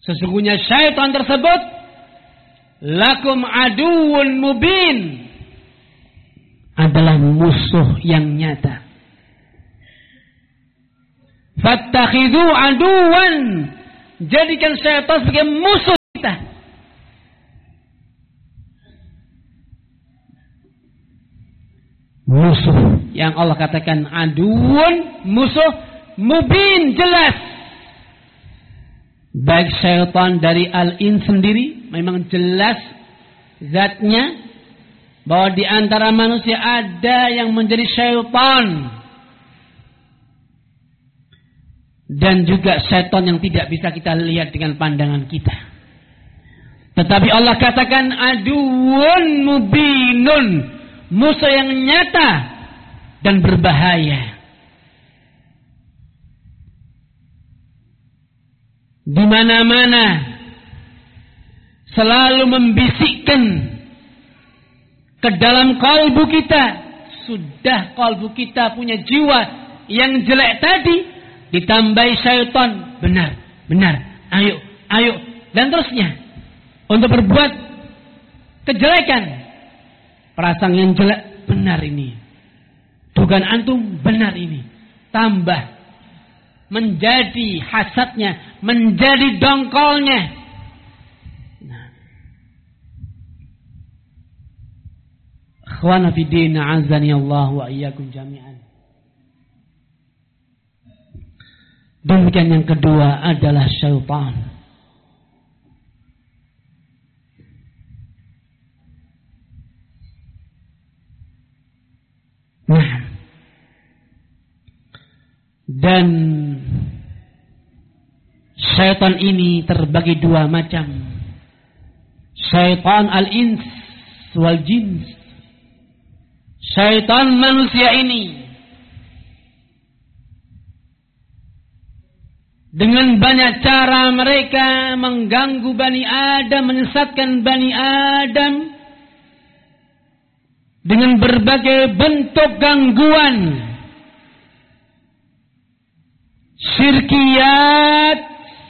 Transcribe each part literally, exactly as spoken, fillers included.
Sesungguhnya syaitan tersebut lakum aduwwun mubin, adalah musuh yang nyata. Fattakhidhu aduwan, jadikan syaitan sebagai musuh kita. Musuh yang Allah katakan aduun, musuh mubin, jelas. Baik syaitan dari al-in sendiri memang jelas zatnya, bahwa di antara manusia ada yang menjadi syaitan. Dan juga syaitan yang tidak bisa kita lihat dengan pandangan kita. Tetapi Allah katakan aduun mubinun, musuh yang nyata dan berbahaya. Di mana-mana selalu membisikkan ke dalam kalbu kita. Sudah kalbu kita punya jiwa yang jelek tadi, ditambahi syaitan, benar, benar, ayo, ayo, dan terusnya untuk berbuat kejelekan. Perasaan yang jelek, benar ini. Dugaan antum, benar ini. Tambah menjadi hasadnya, menjadi dongkolnya. Nah. Akhwana fi din, azani Allah wa iyyakum jami'an. Demikian yang kedua adalah syaitan. Nah, dan syaitan ini terbagi dua macam. Syaitan al-ins wal jins. Syaitan manusia ini dengan banyak cara mereka mengganggu Bani Adam, menyesatkan Bani Adam dengan berbagai bentuk gangguan, syirkiyat,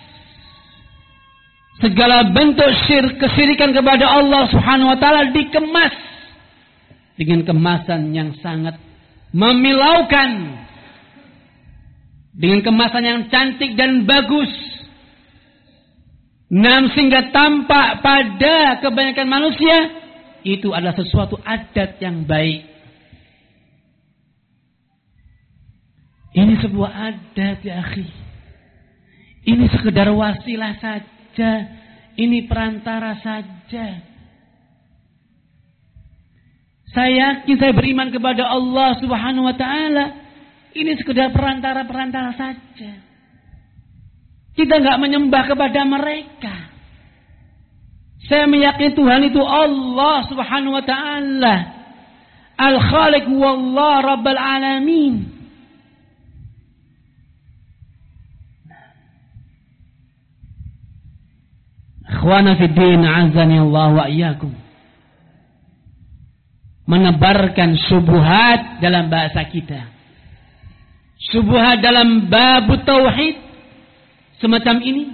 segala bentuk syirk, kesyirikan kepada Allah Subhanahu wa taala dikemas dengan kemasan yang sangat memilaukan, dengan kemasan yang cantik dan bagus. Nam sehingga tampak pada kebanyakan manusia itu adalah sesuatu adat yang baik. Ini sebuah adat ya akhi. Ini sekedar wasilah saja. Ini perantara saja. Saya yakin, saya beriman kepada Allah Subhanahu wa taala. Ini sekedar perantara-perantara saja. Kita enggak menyembah kepada mereka. Saya meyakini Tuhan itu Allah Subhanahu wa taala. Al-Khaliq wallah Rabbul Alamin. Ikhwana fi din, azani Allah wa iyyakum. Menebarkan syubhat dalam bahasa kita. Syubhat dalam bab tauhid semacam ini.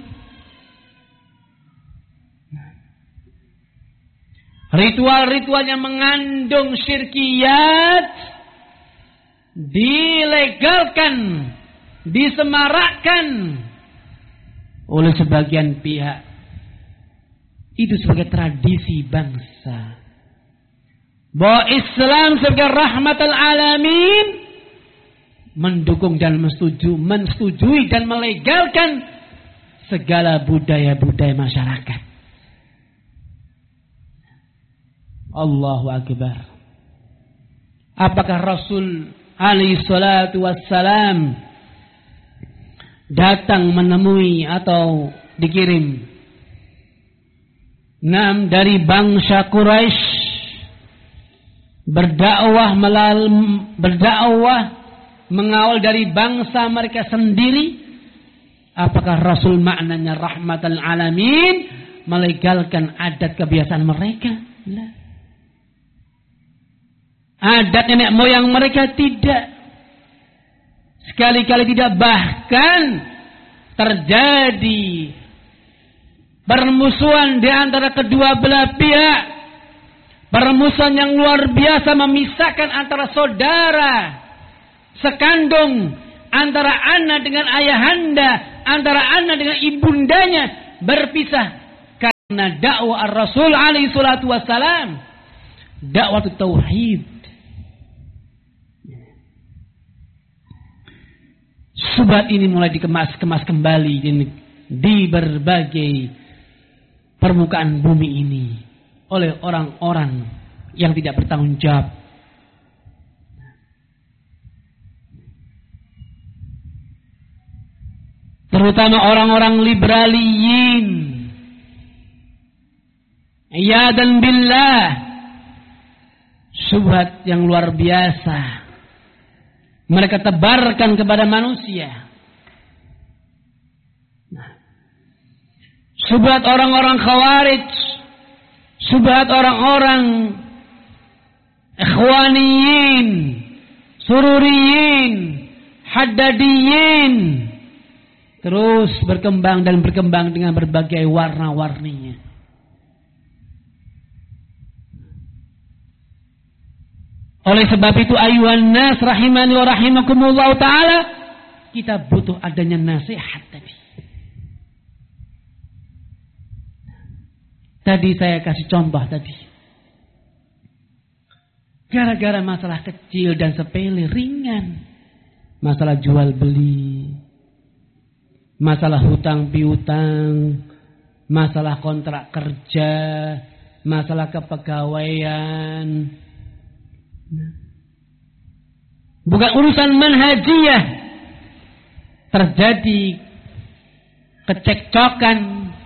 Ritual-ritual yang mengandung syirkiyat dilegalkan, disemarakkan oleh sebagian pihak. Itu sebagai tradisi bangsa. Bahwa Islam sebagai rahmatul alamin mendukung dan mensetujui, mensetujui dan melegalkan segala budaya-budaya masyarakat. Allahu Akbar. Apakah Rasul alaihi salatu wassalam datang menemui atau dikirim enam dari bangsa Quraisy berdakwah melal berdakwah mengawal dari bangsa mereka sendiri? Apakah Rasul maknanya rahmatan alamin melegalkan adat kebiasaan mereka? Nah. Adat nenek moyang mereka tidak. Sekali-kali tidak, bahkan terjadi permusuhan di antara kedua belah pihak, permusuhan yang luar biasa memisahkan antara saudara sekandung, antara anak dengan ayahanda, antara anak dengan ibundanya, berpisah karena dakwah Rasul alaihi salatu wassalam, dakwah tauhid. Subhat ini mulai dikemas-kemas kembali di, di berbagai permukaan bumi ini oleh orang-orang yang tidak bertanggung jawab. Terutama orang-orang liberaliyin. Ya dan billah. Subhat yang luar biasa mereka tebarkan kepada manusia. Nah, subhat orang-orang khawarij, subhat orang-orang ikhwaniyin, sururiyin, haddadiyin, terus berkembang dan berkembang dengan berbagai warna-warninya. Oleh sebab itu ayuhan nas rahimani wa rahimakumullah ta'ala, kita butuh adanya nasihat tadi. Tadi saya kasih contoh tadi. Gara-gara masalah kecil dan sepele ringan. Masalah jual beli. Masalah hutang piutang. Masalah kontrak kerja. Masalah kepegawaian. Bukan urusan manhajiyah, terjadi kecekcokan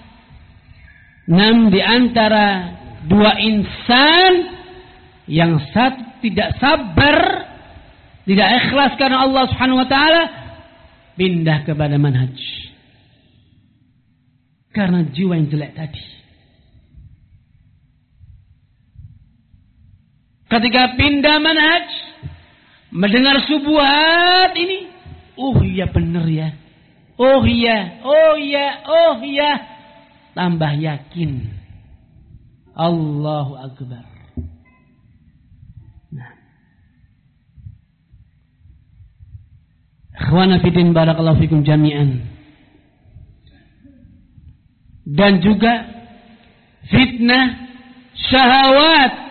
nam di antara dua insan yang satu tidak sabar, tidak ikhlas karena Allah Subhanahu wa taala, pindah kepada manhaj karena jiwa yang jelek tadi. Ketika pindah manhaj, mendengar subuhat ini, oh iya benar ya, oh iya, oh iya, oh iya, tambah yakin. Allahu Akbar. Nah, ikhwana fillah barakallahu fikum jami'an. Dan juga fitnah syahwat.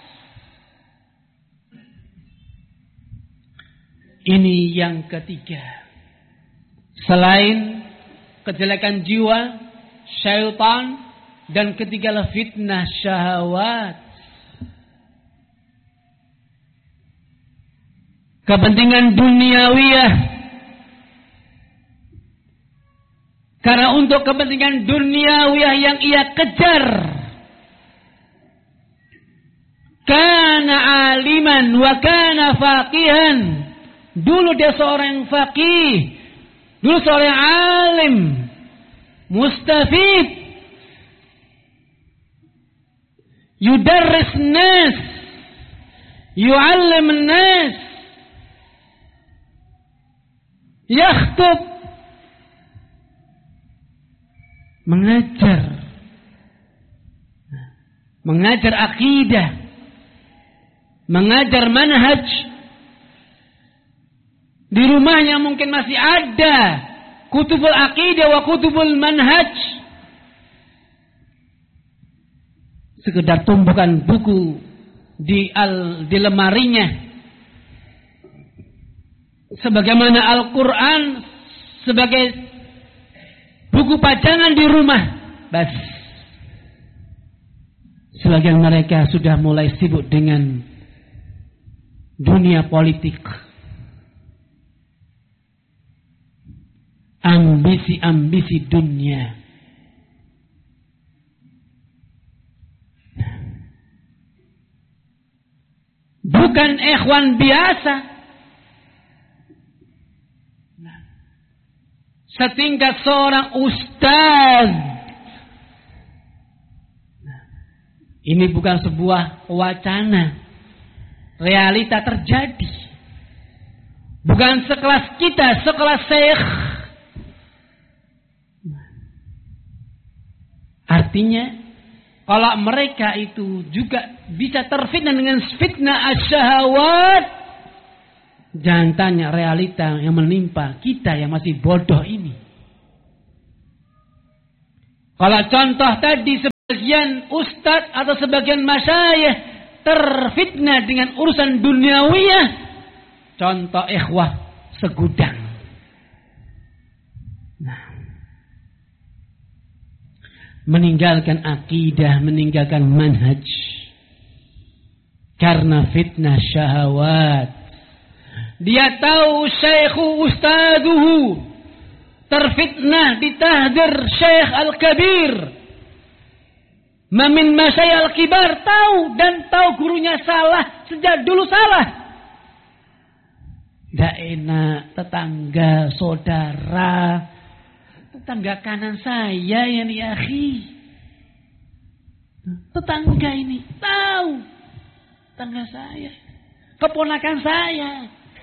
Ini yang ketiga. Selain kejelekan jiwa, syaitan, dan ketigalah fitnah syahwat. Kepentingan duniawiyah. Karena untuk kepentingan duniawiyah yang ia kejar, kana aliman wa kana faqihan. Dulu dia seorang faqih, dulu seorang alim, mustafid, yudarris nas, yu'allim nas, yakhtub, mengajar, mengajar akidah, mengajar manhaj. Di rumahnya mungkin masih ada kutubul aqidah wa kutubul manhaj. Sekedar tumpukan buku di al di lemarinya. Sebagaimana Al-Quran sebagai buku pajangan di rumah. Bas. Sebagian mereka sudah mulai sibuk dengan dunia politik. Ambisi-ambisi dunia. Bukan ikhwan biasa. Setingkat seorang ustaz. Ini bukan sebuah wacana. Realita terjadi. Bukan sekelas kita, sekelas syekh. Artinya kalau mereka itu juga bisa terfitnah dengan fitnah asyahawat, jangan tanya realita yang menimpa kita yang masih bodoh ini. Kalau contoh tadi sebagian ustadz atau sebagian masyayikh terfitnah dengan urusan duniawiyah, contoh ikhwah segudang. Nah, meninggalkan akidah, meninggalkan manhaj karena fitnah syahwat. Dia tahu syekhu ustaduhu terfitnah ditahdir syekh al-kabir, mamin masyayikh al-kibar, tahu dan tahu gurunya salah, sejak dulu salah. Tidak enak tetangga, saudara, tetangga kanan saya ya nih akhi. Tetangga ini tahu, tetangga saya, keponakan saya.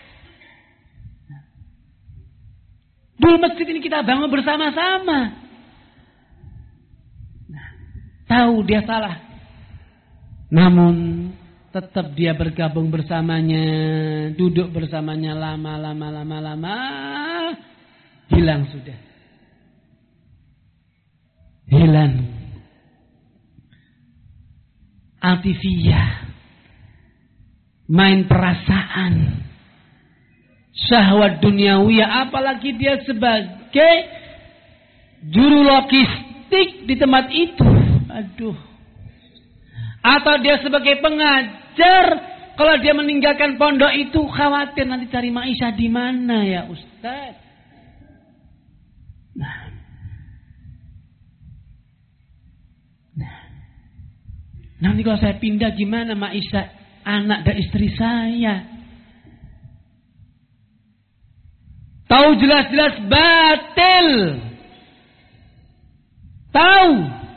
Dulu masjid ini kita bangun bersama-sama. Nah, tahu dia salah. Namun tetap dia bergabung bersamanya, duduk bersamanya lama-lama lama-lama, hilang sudah. Hilang. Atifiyah. Main perasaan. Syahwat duniawiyah, apalagi dia sebagai juru logistik di tempat itu. Aduh. Atau dia sebagai pengajar, kalau dia meninggalkan pondok itu khawatir nanti cari maisha di mana ya Ustaz. Nah. Nah. Nanti kalau saya pindah gimana maisha anak dan istri saya? Tahu jelas-jelas batil. Tahu.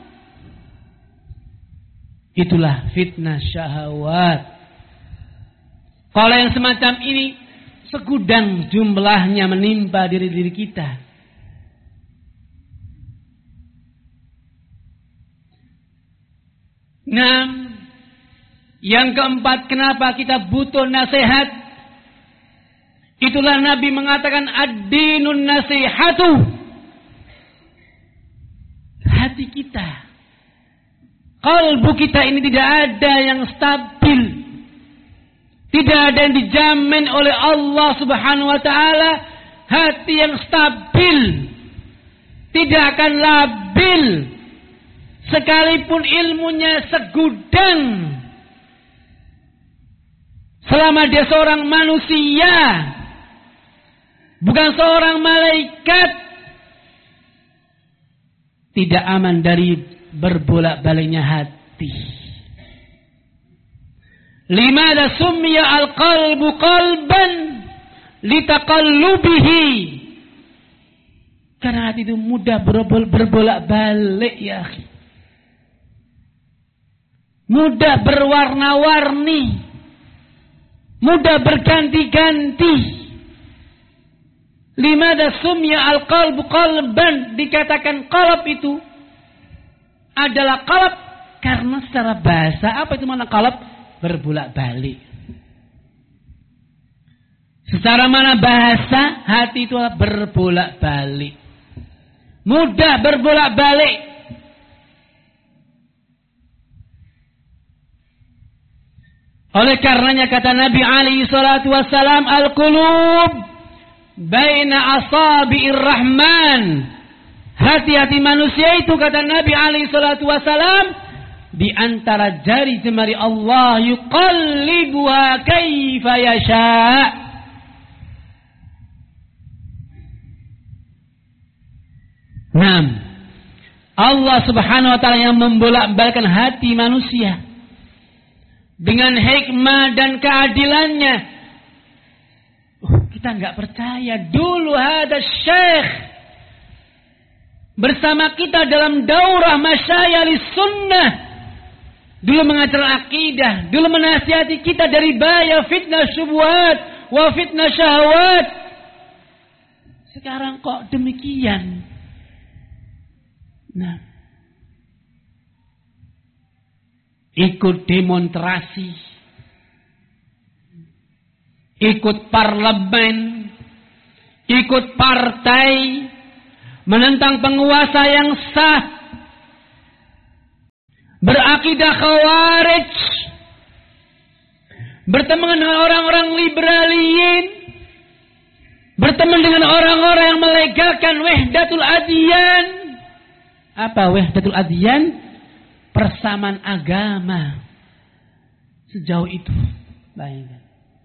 Itulah fitnah syahwat. Kalau yang semacam ini segudang jumlahnya menimpa diri-diri kita. Nah, yang keempat, kenapa kita butuh nasihat? Itulah Nabi mengatakan ad-dinun nasihatu. Hati kita, kalbu kita ini tidak ada yang stabil. Tidak ada yang dijamin oleh Allah Subhanahu wa taala hati yang stabil. Tidak akan labil sekalipun ilmunya segudang. Selama dia seorang manusia, bukan seorang malaikat, tidak aman dari berbolak-baliknya hati. Limada summiya al-qalbu qalban litaqallubihi. Karena hati itu mudah berbolak-balik ya akhi. Mudah berwarna-warni. Mudah berganti-ganti. Limada sumya al-qalbu qalban, dikatakan qalb itu adalah qalb karena secara bahasa apa itu makna qalb? Berbolak-balik. Secara mana bahasa hati itu berbolak-balik. Mudah berbolak-balik. Oleh karenanya kata Nabi alaihi salatu wassalam, al-qulub baina asabi'ir rahman. Hati-hati manusia itu kata Nabi alaihi salatu wassalam di antara jari jemari Allah, yuqallibuha kaifa yasha. Naam. Allah Subhanahu wa taala yang membolak-balikkan hati manusia dengan hikmah dan keadilannya. Oh, kita enggak percaya. Dulu ada syekh bersama kita dalam daurah masyayikh sunnah. Dulu mengajar akidah, dulu menasihati kita dari bahaya fitnah syubhat wa fitnah syahwat. Sekarang kok demikian? Nah, ikut demonstrasi, ikut parlemen, ikut partai, menentang penguasa yang sah, berakidah khawarij, berteman dengan orang-orang liberalin, berteman dengan orang-orang yang melegalkan wahdatul adyan. Apa wahdatul adyan? Persamaan agama. Sejauh itu. Bayangkan.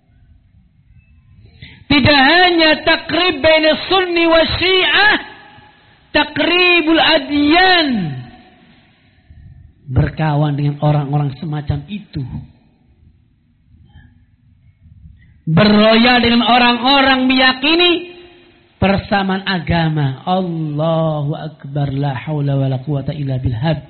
Tidak hanya takrib baina sunni wa syiah, takribul adyan. Berkawan dengan orang-orang semacam itu. Berloyal dengan orang-orang meyakini persamaan agama. Allahu akbar, la haula wala quwata illa billah.